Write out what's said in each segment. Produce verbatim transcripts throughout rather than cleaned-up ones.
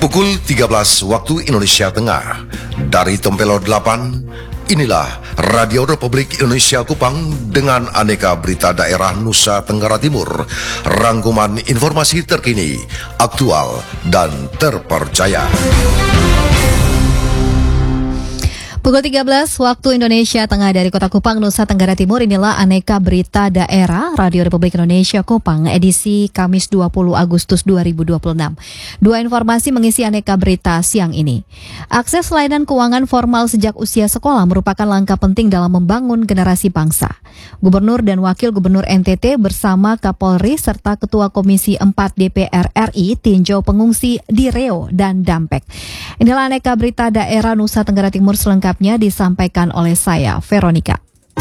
Pukul tiga belas waktu Indonesia Tengah. Dari Tempelo delapan, inilah Radio Republik Indonesia Kupang dengan aneka berita daerah Nusa Tenggara Timur. Rangkuman informasi terkini, aktual, dan terpercaya. Pukul tiga belas waktu Indonesia Tengah dari Kota Kupang, Nusa Tenggara Timur. Inilah aneka berita daerah Radio Republik Indonesia Kupang edisi Kamis dua puluh Agustus dua ribu dua puluh enam. Dua informasi mengisi aneka berita siang ini. Akses layanan keuangan formal sejak usia sekolah merupakan langkah penting dalam membangun generasi bangsa. Gubernur dan Wakil Gubernur N T T bersama Kapolri serta Ketua Komisi empat D P R R I tinjau pengungsi di Riau dan Dampek. Inilah aneka berita daerah Nusa Tenggara Timur selengkapnya disampaikan oleh saya, Veronica.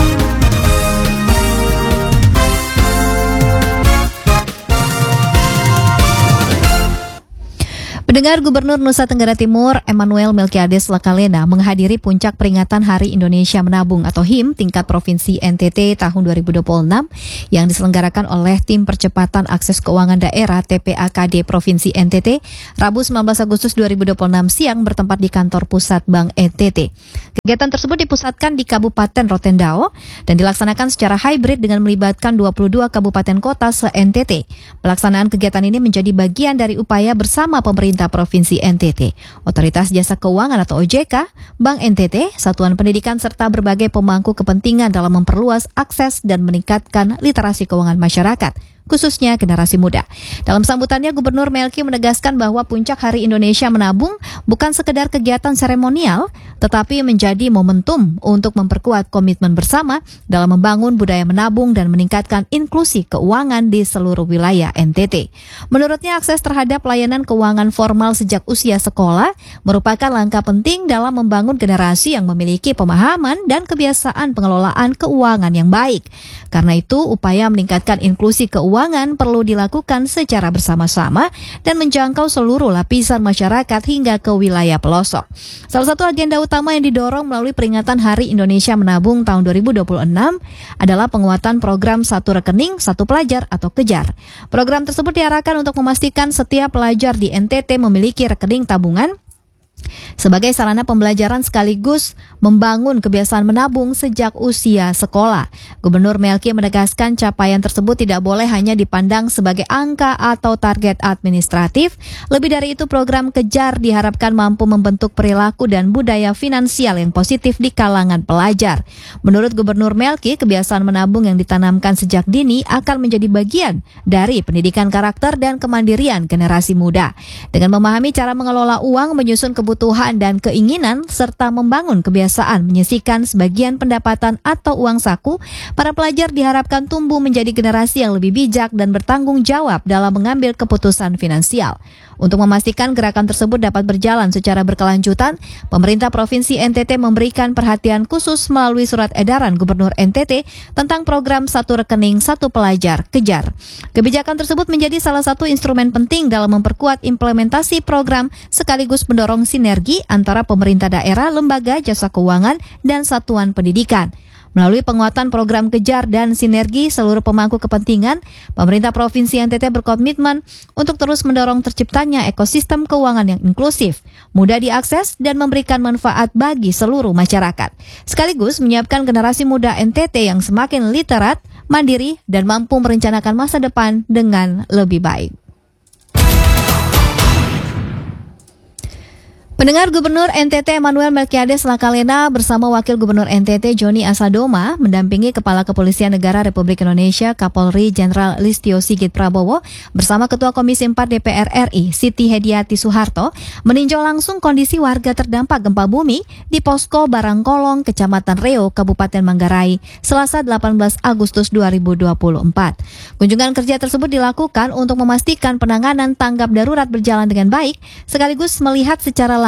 Pendengar, Gubernur Nusa Tenggara Timur Emmanuel Melkiades Lakalena menghadiri puncak peringatan Hari Indonesia Menabung atau H I M tingkat Provinsi N T T tahun dua ribu dua puluh enam yang diselenggarakan oleh Tim Percepatan Akses Keuangan Daerah T P A K D Provinsi N T T Rabu sembilan belas Agustus dua ribu dua puluh enam siang bertempat di kantor pusat Bank N T T. Kegiatan tersebut dipusatkan di Kabupaten Rotendao dan dilaksanakan secara hybrid dengan melibatkan dua puluh dua kabupaten kota se-N T T. Pelaksanaan kegiatan ini menjadi bagian dari upaya bersama pemerintah Provinsi N T T, Otoritas Jasa Keuangan atau O J K, Bank N T T, Satuan Pendidikan serta berbagai pemangku kepentingan dalam memperluas akses dan meningkatkan literasi keuangan masyarakat, khususnya generasi muda. Dalam sambutannya, Gubernur Melki menegaskan bahwa Puncak Hari Indonesia Menabung bukan sekedar kegiatan seremonial, tetapi menjadi momentum untuk memperkuat komitmen bersama dalam membangun budaya menabung dan meningkatkan inklusi keuangan di seluruh wilayah N T T. Menurutnya, akses terhadap layanan keuangan formal sejak usia sekolah merupakan langkah penting dalam membangun generasi yang memiliki pemahaman dan kebiasaan pengelolaan keuangan yang baik. Karena itu, upaya meningkatkan inklusi keuangan Keuangan perlu dilakukan secara bersama-sama dan menjangkau seluruh lapisan masyarakat hingga ke wilayah pelosok. Salah satu agenda utama yang didorong melalui peringatan Hari Indonesia Menabung tahun dua ribu dua puluh enam adalah penguatan program Satu Rekening, Satu Pelajar atau Kejar. Program tersebut diarahkan untuk memastikan setiap pelajar di N T T memiliki rekening tabungan sebagai sarana pembelajaran sekaligus membangun kebiasaan menabung sejak usia sekolah. Gubernur Melki menegaskan capaian tersebut tidak boleh hanya dipandang sebagai angka atau target administratif. Lebih dari itu, program Kejar diharapkan mampu membentuk perilaku dan budaya finansial yang positif di kalangan pelajar. Menurut Gubernur Melki, kebiasaan menabung yang ditanamkan sejak dini akan menjadi bagian dari pendidikan karakter dan kemandirian generasi muda. Dengan memahami cara mengelola uang, menyusun kebutuhan kebutuhan dan keinginan, serta membangun kebiasaan menyisihkan sebagian pendapatan atau uang saku, para pelajar diharapkan tumbuh menjadi generasi yang lebih bijak dan bertanggung jawab dalam mengambil keputusan finansial. Untuk memastikan gerakan tersebut dapat berjalan secara berkelanjutan, pemerintah Provinsi N T T memberikan perhatian khusus melalui surat edaran Gubernur N T T tentang program Satu Rekening, Satu Pelajar, Kejar. Kebijakan tersebut menjadi salah satu instrumen penting dalam memperkuat implementasi program sekaligus mendorong sinergi antara pemerintah daerah, lembaga jasa keuangan, dan satuan pendidikan. Melalui penguatan program Kejar dan sinergi seluruh pemangku kepentingan, pemerintah Provinsi N T T berkomitmen untuk terus mendorong terciptanya ekosistem keuangan yang inklusif, mudah diakses, dan memberikan manfaat bagi seluruh masyarakat. Sekaligus menyiapkan generasi muda N T T yang semakin literat, mandiri, dan mampu merencanakan masa depan dengan lebih baik. Pendengar, Gubernur N T T Emmanuel Melkiades Lakalena bersama Wakil Gubernur N T T Joni Asadoma mendampingi Kepala Kepolisian Negara Republik Indonesia Kapolri Jenderal Listio Sigit Prabowo bersama Ketua Komisi empat D P R R I Siti Hediati Soeharto meninjau langsung kondisi warga terdampak gempa bumi di Posko Barangkolong, Kecamatan Riau, Kabupaten Manggarai, Selasa delapan belas Agustus dua ribu dua puluh empat. Kunjungan kerja tersebut dilakukan untuk memastikan penanganan tanggap darurat berjalan dengan baik sekaligus melihat secara langsung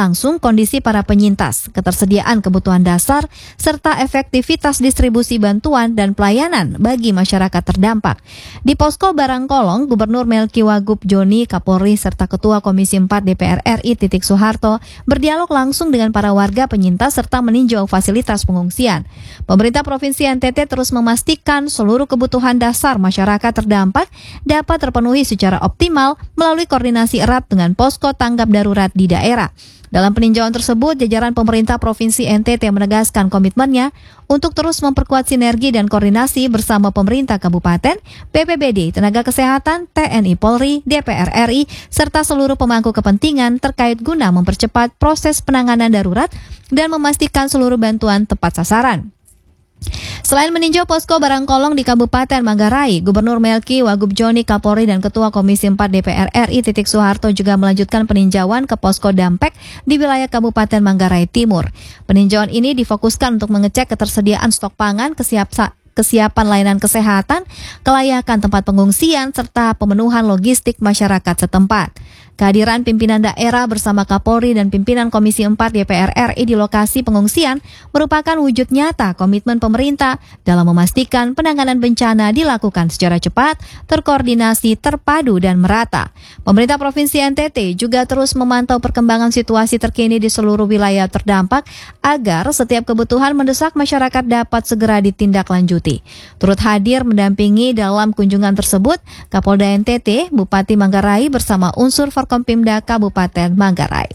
langsung kondisi para penyintas, ketersediaan kebutuhan dasar, serta efektivitas distribusi bantuan dan pelayanan bagi masyarakat terdampak. Di Posko Barangkolong, Gubernur Melki Wagub Joni Kapolri serta Ketua Komisi empat D P R R I Titik Soeharto berdialog langsung dengan para warga penyintas serta meninjau fasilitas pengungsian. Pemerintah Provinsi N T T terus memastikan seluruh kebutuhan dasar masyarakat terdampak dapat terpenuhi secara optimal melalui koordinasi erat dengan posko tanggap darurat di daerah. Dalam peninjauan tersebut, jajaran pemerintah Provinsi N T T menegaskan komitmennya untuk terus memperkuat sinergi dan koordinasi bersama pemerintah kabupaten, B P B D, tenaga kesehatan, T N I Polri, D P R R I, serta seluruh pemangku kepentingan terkait guna mempercepat proses penanganan darurat dan memastikan seluruh bantuan tepat sasaran. Selain meninjau posko Barangkolong di Kabupaten Manggarai, Gubernur Melki Wagub Joni Kapolri dan Ketua Komisi empat D P R R I Titik Soeharto juga melanjutkan peninjauan ke posko Dampek di wilayah Kabupaten Manggarai Timur. Peninjauan ini difokuskan untuk mengecek ketersediaan stok pangan, kesiapsa kesiapan layanan kesehatan, kelayakan tempat pengungsian, serta pemenuhan logistik masyarakat setempat. Kehadiran pimpinan daerah bersama Kapolri dan pimpinan Komisi empat D P R R I di lokasi pengungsian merupakan wujud nyata komitmen pemerintah dalam memastikan penanganan bencana dilakukan secara cepat, terkoordinasi, terpadu, dan merata. Pemerintah Provinsi N T T juga terus memantau perkembangan situasi terkini di seluruh wilayah terdampak agar setiap kebutuhan mendesak masyarakat dapat segera ditindaklanjuti. Turut hadir mendampingi dalam kunjungan tersebut Kapolda N T T, Bupati Manggarai bersama unsur Forkompimda Kabupaten Manggarai.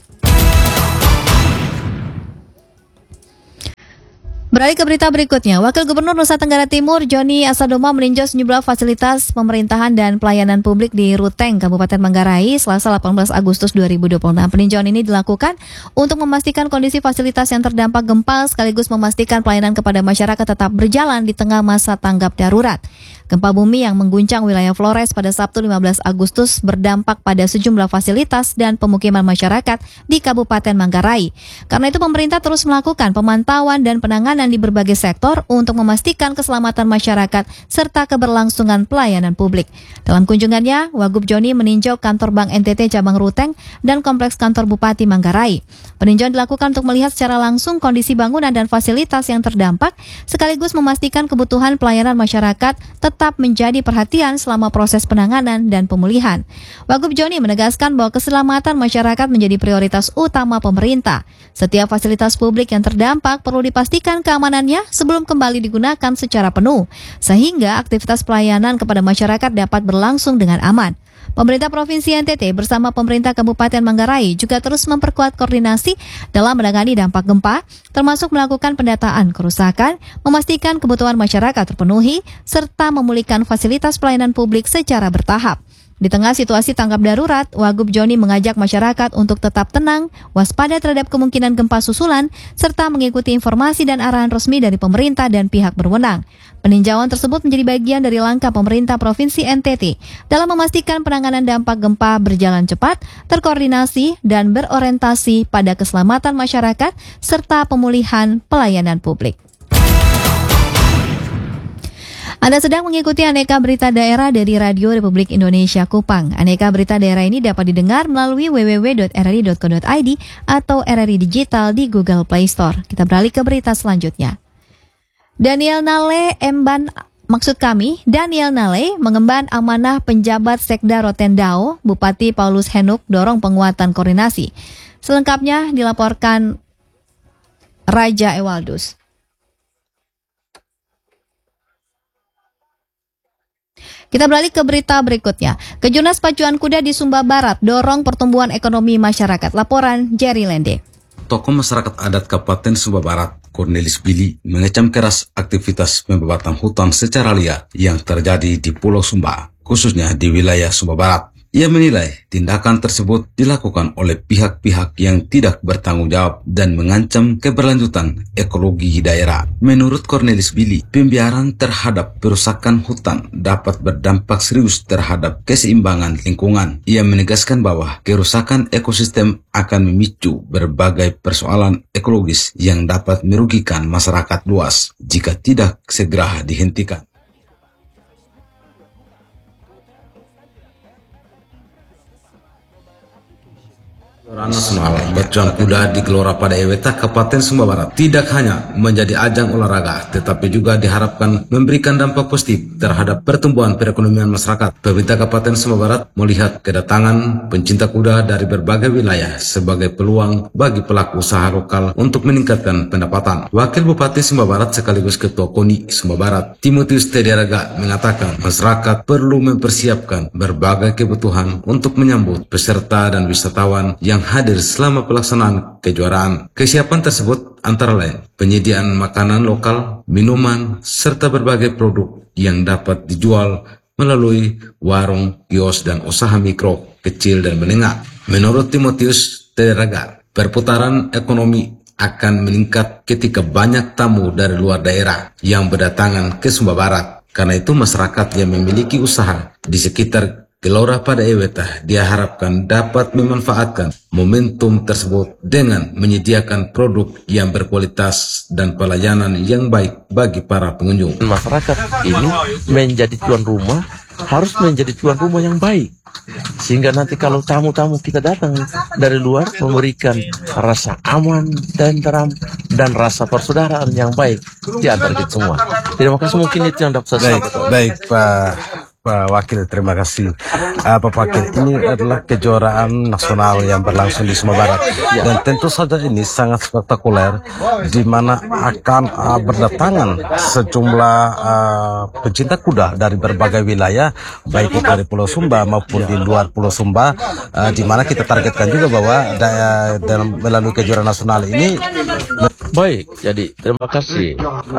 Beralih ke berita berikutnya, Wakil Gubernur Nusa Tenggara Timur Joni Asadoma meninjau sejumlah fasilitas pemerintahan dan pelayanan publik di Ruteng, Kabupaten Manggarai, Selasa delapan belas Agustus dua ribu dua puluh enam. Peninjauan ini dilakukan untuk memastikan kondisi fasilitas yang terdampak gempa sekaligus memastikan pelayanan kepada masyarakat tetap berjalan di tengah masa tanggap darurat. Gempa bumi yang mengguncang wilayah Flores pada Sabtu lima belas Agustus berdampak pada sejumlah fasilitas dan pemukiman masyarakat di Kabupaten Manggarai. Karena itu pemerintah terus melakukan pemantauan dan penanganan di berbagai sektor untuk memastikan keselamatan masyarakat serta keberlangsungan pelayanan publik. Dalam kunjungannya, Wagub Joni meninjau kantor Bank N T T Cabang Ruteng dan kompleks kantor Bupati Manggarai. Peninjauan dilakukan untuk melihat secara langsung kondisi bangunan dan fasilitas yang terdampak, sekaligus memastikan kebutuhan pelayanan masyarakat tetap menjadi perhatian selama proses penanganan dan pemulihan. Wagub Joni menegaskan bahwa keselamatan masyarakat menjadi prioritas utama pemerintah. Setiap fasilitas publik yang terdampak perlu dipastikan keamanannya sebelum kembali digunakan secara penuh, sehingga aktivitas pelayanan kepada masyarakat dapat berlangsung dengan aman. Pemerintah Provinsi N T T bersama pemerintah Kabupaten Manggarai juga terus memperkuat koordinasi dalam menangani dampak gempa, termasuk melakukan pendataan kerusakan, memastikan kebutuhan masyarakat terpenuhi, serta memulihkan fasilitas pelayanan publik secara bertahap. Di tengah situasi tanggap darurat, Wagub Joni mengajak masyarakat untuk tetap tenang, waspada terhadap kemungkinan gempa susulan, serta mengikuti informasi dan arahan resmi dari pemerintah dan pihak berwenang. Peninjauan tersebut menjadi bagian dari langkah pemerintah Provinsi N T T dalam memastikan penanganan dampak gempa berjalan cepat, terkoordinasi, dan berorientasi pada keselamatan masyarakat serta pemulihan pelayanan publik. Anda sedang mengikuti Aneka Berita Daerah dari Radio Republik Indonesia Kupang. Aneka Berita Daerah ini dapat didengar melalui w w w titik r r i titik co titik i d atau R R I Digital di Google Play Store. Kita beralih ke berita selanjutnya. Daniel Nale Emban, maksud kami, Daniel Nale mengemban amanah penjabat Sekda Rotendao, Bupati Paulus Henuk dorong penguatan koordinasi. Selengkapnya dilaporkan Raja Ewaldus. Kita beralih ke berita berikutnya. Kejurnas Pacuan Kuda di Sumba Barat dorong pertumbuhan ekonomi masyarakat. Laporan Jerry Lende. Tokoh masyarakat adat Kabupaten Sumba Barat, Cornelis Billy, mengecam keras aktivitas pembebasan hutan secara liar yang terjadi di Pulau Sumba, khususnya di wilayah Sumba Barat. Ia menilai tindakan tersebut dilakukan oleh pihak-pihak yang tidak bertanggung jawab dan mengancam keberlanjutan ekologi daerah. Menurut Cornelis Billy, pembiaran terhadap perusakan hutan dapat berdampak serius terhadap keseimbangan lingkungan. Ia menegaskan bahwa kerusakan ekosistem akan memicu berbagai persoalan ekologis yang dapat merugikan masyarakat luas jika tidak segera dihentikan. Nasional Pacuan Kuda di Gelora pada Eweta, Kabupaten Sumba Barat tidak hanya menjadi ajang olahraga, tetapi juga diharapkan memberikan dampak positif terhadap pertumbuhan perekonomian masyarakat. Pemerintah Kabupaten Sumba Barat melihat kedatangan pencinta kuda dari berbagai wilayah sebagai peluang bagi pelaku usaha lokal untuk meningkatkan pendapatan. Wakil Bupati Sumba Barat sekaligus Ketua KONI Sumba Barat, Timotius Tediaraga, mengatakan masyarakat perlu mempersiapkan berbagai kebutuhan untuk menyambut peserta dan wisatawan yang hadir selama pelaksanaan kejuaraan. Kesiapan tersebut antara lain penyediaan makanan lokal, minuman, serta berbagai produk yang dapat dijual melalui warung, kios, dan usaha mikro, kecil, dan menengah. Menurut Timotius Tediaraga, perputaran ekonomi akan meningkat ketika banyak tamu dari luar daerah yang berdatangan ke Sumba Barat. Karena itu masyarakat yang memiliki usaha di sekitar Gelora pada Eweta diharapkan dapat memanfaatkan momentum tersebut dengan menyediakan produk yang berkualitas dan pelayanan yang baik bagi para pengunjung. Masyarakat ini menjadi tuan rumah, harus menjadi tuan rumah yang baik. Sehingga nanti kalau tamu-tamu kita datang dari luar memberikan rasa aman, tenteram, dan rasa persaudaraan yang baik di antara kita semua. Terima kasih, mungkin itu yang dapat saya sampaikan. Baik, Pak. Pak Wakil, terima kasih. Uh, Pak Wakil, ini adalah kejuaraan nasional yang berlangsung di Sumba Barat. Ya. Dan tentu saja ini sangat spektakuler, di mana akan uh, berdatangan sejumlah uh, pecinta kuda dari berbagai wilayah, baik itu dari Pulau Sumba maupun di luar Pulau Sumba, uh, di mana kita targetkan juga bahwa daya, dalam melalui kejuaraan nasional ini. Baik, jadi terima kasih.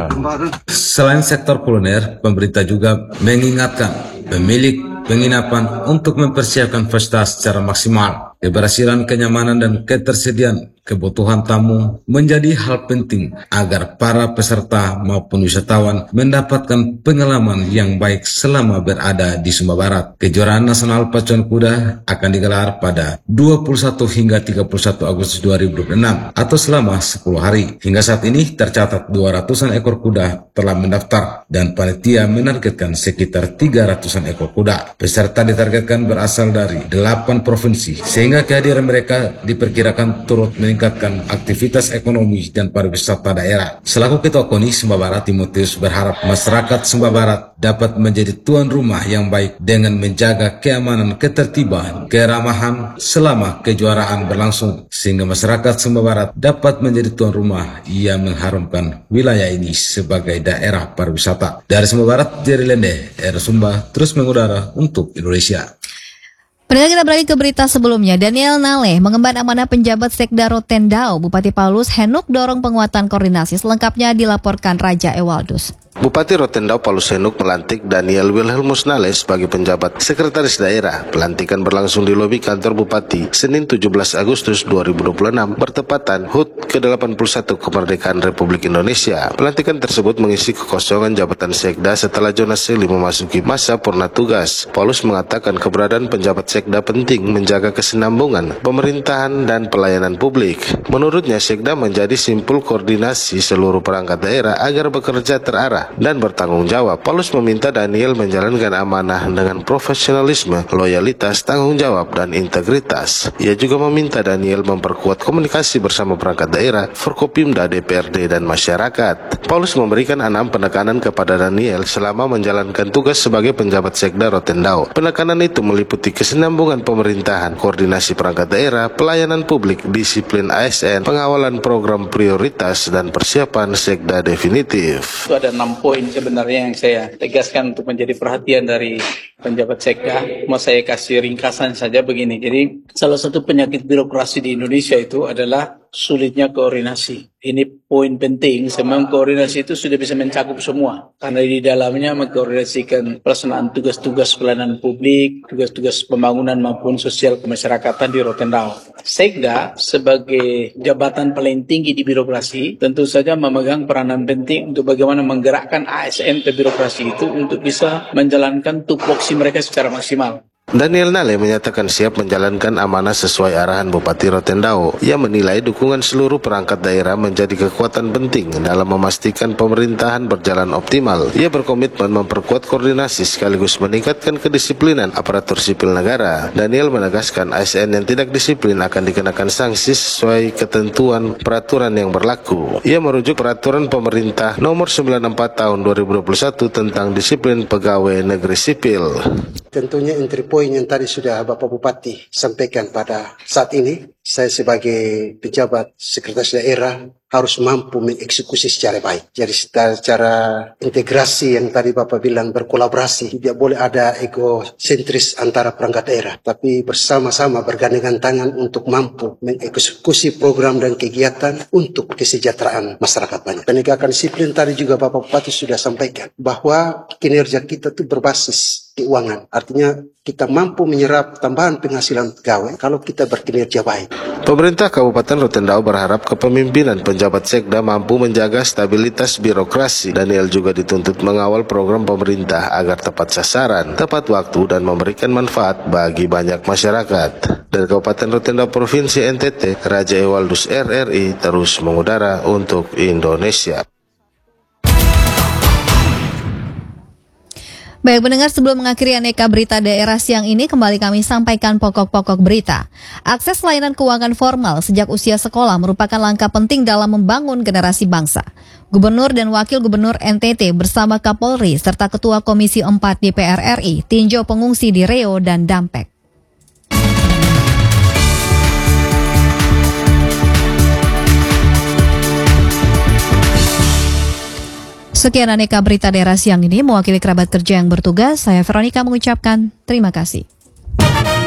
Selain sektor kuliner, pemerintah juga mengingatkan pemilik penginapan untuk mempersiapkan pesta secara maksimal. Keberhasilan, kenyamanan, dan ketersediaan kebutuhan tamu menjadi hal penting agar para peserta maupun wisatawan mendapatkan pengalaman yang baik selama berada di Sumba Barat. Kejuaraan Nasional Pacuan Kuda akan digelar pada dua puluh satu hingga tiga puluh satu Agustus dua ribu dua puluh enam atau selama sepuluh hari. Hingga saat ini tercatat dua ratusan ekor kuda telah mendaftar dan panitia menargetkan sekitar tiga ratusan ekor kuda. Peserta ditargetkan berasal dari delapan provinsi, sehingga kehadiran mereka diperkirakan turut meningkatkan aktivitas ekonomi dan pariwisata daerah. Selaku Ketua KONI Sumba Barat, Timotius berharap masyarakat Sumba Barat dapat menjadi tuan rumah yang baik dengan menjaga keamanan, ketertiban, keramahan selama kejuaraan berlangsung, sehingga masyarakat Sumba Barat dapat menjadi tuan rumah yang mengharumkan wilayah ini sebagai daerah pariwisata. Dari Sumba Barat, Jerry Lende, R Sumba, terus mengudara untuk Indonesia. Pendengar, kita beralih ke berita sebelumnya. Daniel Naleh mengemban amanah penjabat Sekda Rotendao. Bupati Paulus Henuk dorong penguatan koordinasi. Selengkapnya dilaporkan Raja Ewaldus. Bupati Rotendao Paulus Henuk melantik Daniel Wilhelmus Naleh sebagai penjabat sekretaris daerah. Pelantikan berlangsung di lobi kantor Bupati Senin tujuh belas Agustus dua ribu dua puluh enam bertepatan H U T ke delapan puluh satu kemerdekaan Republik Indonesia. Pelantikan tersebut mengisi kekosongan jabatan Sekda setelah Jonas Seli memasuki masa purna tugas. Paulus mengatakan keberadaan penjabat Sekda penting menjaga kesinambungan pemerintahan dan pelayanan publik. Menurutnya, Sekda menjadi simpul koordinasi seluruh perangkat daerah agar bekerja terarah dan bertanggung jawab. Paulus meminta Daniel menjalankan amanah dengan profesionalisme, loyalitas, tanggung jawab, dan integritas. Ia juga meminta Daniel memperkuat komunikasi bersama perangkat daerah, Forkopimda, D P R D, dan masyarakat. Paulus memberikan enam penekanan kepada Daniel selama menjalankan tugas sebagai penjabat Sekda Rotendao. Penekanan itu meliputi kesinambungan pemerintahan, koordinasi perangkat daerah, pelayanan publik, disiplin A S N, pengawalan program prioritas, dan persiapan Sekda definitif. Itu ada enam poin sebenarnya yang saya tegaskan untuk menjadi perhatian dari penjabat Sekda. Mau saya kasih ringkasan saja begini. Jadi salah satu penyakit birokrasi di Indonesia itu adalah sulitnya koordinasi. Ini poin penting, memang koordinasi itu sudah bisa mencakup semua. Karena di dalamnya mengkoordinasikan pelaksanaan tugas-tugas pelayanan publik, tugas-tugas pembangunan maupun sosial kemasyarakatan di Rotendao. Sekda sebagai jabatan paling tinggi di birokrasi tentu saja memegang peranan penting untuk bagaimana menggerakkan A S N ke birokrasi itu untuk bisa menjalankan tupoksi mereka secara maksimal. Daniel Nale menyatakan siap menjalankan amanah sesuai arahan Bupati Rotendao. Ia menilai dukungan seluruh perangkat daerah menjadi kekuatan penting dalam memastikan pemerintahan berjalan optimal. Ia berkomitmen memperkuat koordinasi sekaligus meningkatkan kedisiplinan aparatur sipil negara. Daniel menegaskan A S N yang tidak disiplin akan dikenakan sanksi sesuai ketentuan peraturan yang berlaku. Ia merujuk peraturan pemerintah nomor sembilan puluh empat tahun dua ribu dua puluh satu tentang disiplin pegawai negeri sipil. Tentunya entry point yang tadi sudah Bapak Bupati sampaikan pada saat ini, saya sebagai pejabat sekretaris daerah harus mampu mengeksekusi secara baik. Jadi secara integrasi yang tadi Bapak bilang berkolaborasi, tidak boleh ada egosentris antara perangkat daerah, tapi bersama-sama bergandengan tangan untuk mampu mengeksekusi program dan kegiatan untuk kesejahteraan masyarakat banyak. Penegakan disiplin tadi juga Bapak Bupati sudah sampaikan bahwa kinerja kita itu berbasis keuangan. Artinya kita mampu menyerap tambahan penghasilan pegawai kalau kita berkinerja baik. Pemerintah Kabupaten Rotendao berharap kepemimpinan penjabat Sekda mampu menjaga stabilitas birokrasi. Daniel juga dituntut mengawal program pemerintah agar tepat sasaran, tepat waktu, dan memberikan manfaat bagi banyak masyarakat. Dari Kabupaten Rotendao Provinsi N T T, Raja Ewaldus R R I terus mengudara untuk Indonesia. Baik pendengar, sebelum mengakhiri aneka berita daerah siang ini, kembali kami sampaikan pokok-pokok berita. Akses layanan keuangan formal sejak usia sekolah merupakan langkah penting dalam membangun generasi bangsa. Gubernur dan Wakil Gubernur N T T bersama Kapolri serta Ketua Komisi empat D P R R I tinjau pengungsi di Reo dan Dampek. Sekian aneka berita daerah siang ini, mewakili kerabat kerja yang bertugas, saya Veronica mengucapkan terima kasih.